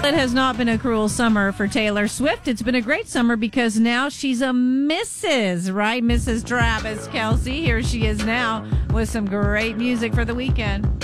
It has not been a cruel summer for Taylor Swift. It's been a great summer because now she's a Mrs., right? Mrs. Travis Kelce. Here she is now with some great music for the weekend.